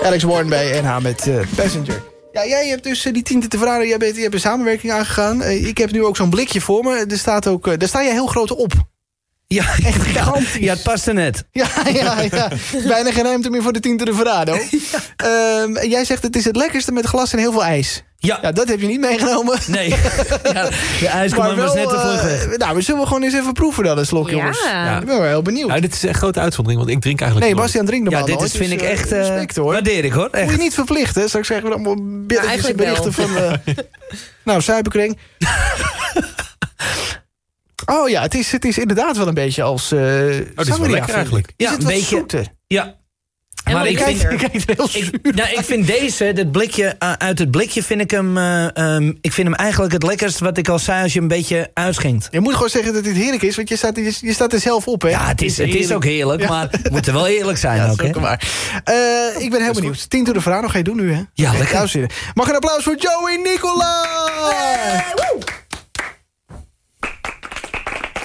Alex Warren bij NH met Passenger. Ja, jij hebt dus die Tinten te Verraden, je hebt een samenwerking aangegaan. Ik heb nu ook zo'n blikje voor me. Er staat ook, daar sta jij heel groot op. Ja, echt gigantisch. Ja, het past er net. Ja. Bijna geen ruimte meer voor de Tinten de Verrado. Ja. Jij zegt het is het lekkerste met glas en heel veel ijs. Ja. Dat heb je niet meegenomen. Nee, de ijskomman was net te vlug. Nou, we zullen gewoon eens even proeven dan een slok, jongens. Ja. Ik ben wel heel benieuwd. Ja, dit is een grote uitzondering, want ik drink eigenlijk nooit. Bastiaan drinkt normaal nooit. Dit vind ik echt... respect, hoor. Waardeer ik, hoor. Echt. Moet je niet verplichten. Straks krijgen we allemaal berichten van... nou, suikerkring. Oh ja, het is inderdaad wel een beetje als... het is wel lekker eigenlijk. Ja, een beetje zoeter. Ja. En maar ik vind deze, dit blikje, uit het blikje vind ik hem... ik vind hem eigenlijk het lekkerst wat ik al zei als je een beetje uitschenkt. Je moet gewoon zeggen dat dit heerlijk is, want je staat er zelf op, hè? Ja, het is ook heerlijk, maar het moet er wel eerlijk zijn. Ja, ook, hè? Ik ben heel benieuwd. 10 to the Verraad, nog ga je doen nu, hè? Ja, lekker. Mag een applaus voor Joey Nicolai!